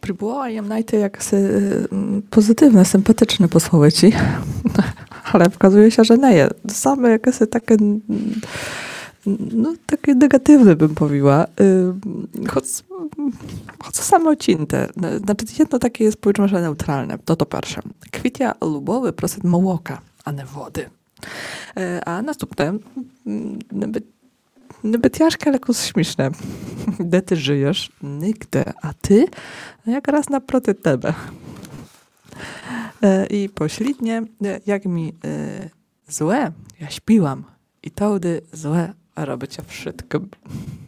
Próbowałam jem najty jak pozytywne, sympatyczne posłowieci, ale okazuje się, że nie. Same jakieś takie, no takie negatywne bym powiedziała. Choć same odcięte. Znaczy jedno takie jest, powiedzmy, że neutralne. To pierwsze. Kwitia lubowy prosit mołoka, a nie wody. A następne, niby ciężkie, ale śmieszne. Gdzie ty żyjesz? Nigdy. A ty? Jak raz naproti tebe. I pośrednie, jak mi złe, ja śpiłam. I wtedy złe robicie wszystkim.